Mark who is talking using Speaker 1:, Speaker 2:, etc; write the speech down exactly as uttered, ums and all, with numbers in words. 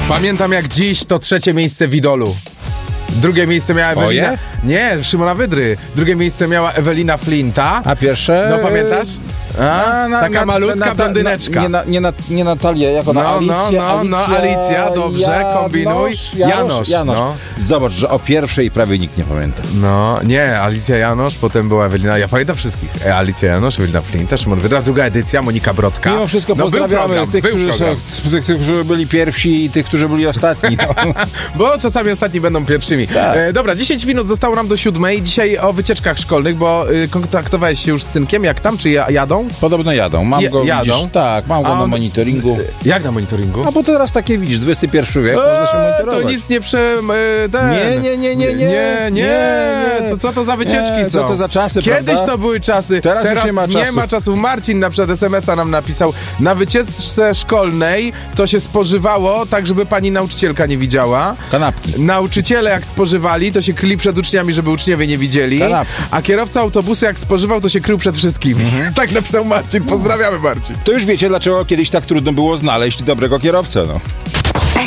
Speaker 1: Pamiętam jak dziś to trzecie miejsce w Idolu. Drugie miejsce miała Ewelina...
Speaker 2: Oje?
Speaker 1: Nie, Szymona Wydry. Drugie miejsce miała Ewelina Flinta.
Speaker 2: A pierwsze...
Speaker 1: No pamiętasz? A?
Speaker 2: na,
Speaker 1: Taka
Speaker 2: na,
Speaker 1: malutka
Speaker 2: na, na,
Speaker 1: blondyneczka.
Speaker 2: Na, nie, na, nie, na, nie Natalia, jak ona?
Speaker 1: No,
Speaker 2: Alicja,
Speaker 1: no, no,
Speaker 2: Alicja,
Speaker 1: no, Alicja, dobrze, kombinuj.
Speaker 2: Janosz,
Speaker 1: Janosz,
Speaker 2: Janosz.
Speaker 1: no.
Speaker 2: Zobacz, że o pierwszej prawie nikt nie pamięta.
Speaker 1: No, nie, Alicja Janosz, potem była Ewelina, ja pamiętam wszystkich. E, Alicja Janosz, Ewelina Flinta, Szymon Wydra, druga edycja, Monika Brodka.
Speaker 2: Mimo wszystko
Speaker 1: no,
Speaker 2: pozdrawiamy
Speaker 1: był program,
Speaker 2: tych,
Speaker 1: był
Speaker 2: którzy,
Speaker 1: program.
Speaker 2: są, tych, którzy byli pierwsi i tych, którzy byli ostatni. No.
Speaker 1: Bo czasami ostatni będą pierwszymi.
Speaker 2: Tak.
Speaker 1: E, dobra, dziesięć minut zostało nam do siódmej. Dzisiaj o wycieczkach szkolnych, bo y, kontaktowałeś się już z synkiem, jak tam, czy ja, jadą?
Speaker 2: Podobno jadą. Mam
Speaker 1: Je,
Speaker 2: go,
Speaker 1: jadą?
Speaker 2: widzisz, tak, mam go
Speaker 1: A
Speaker 2: na
Speaker 1: on-
Speaker 2: monitoringu.
Speaker 1: Jak na monitoringu?
Speaker 2: A bo teraz takie, widzisz, dwudziesty pierwszy wiek, można się
Speaker 1: Eee,
Speaker 2: monitorować.
Speaker 1: to nic nie prze... e, Ten.
Speaker 2: Nie, nie, nie, nie, nie.
Speaker 1: Nie, nie.
Speaker 2: Nie,
Speaker 1: To co to za wycieczki
Speaker 2: nie,
Speaker 1: są?
Speaker 2: co to za czasy,
Speaker 1: Kiedyś
Speaker 2: prawda?
Speaker 1: to były czasy.
Speaker 2: Teraz już
Speaker 1: Teraz
Speaker 2: nie ma
Speaker 1: nie
Speaker 2: czasu.
Speaker 1: ma czasu. Marcin na przykład es em es a nam napisał. Na wycieczce szkolnej to się spożywało tak, żeby pani nauczycielka nie widziała.
Speaker 2: Kanapki.
Speaker 1: Nauczyciele jak spożywali, to się kryli przed uczniami, żeby uczniowie nie widzieli.
Speaker 2: Kanapki.
Speaker 1: A kierowca autobusu jak spożywał, to się krył przed wszystkimi.
Speaker 2: Mhm.
Speaker 1: Tak napisał Marcin. Pozdrawiamy, Marcin.
Speaker 2: To już wiecie, dlaczego kiedyś tak trudno było znaleźć dobrego kierowcę, no.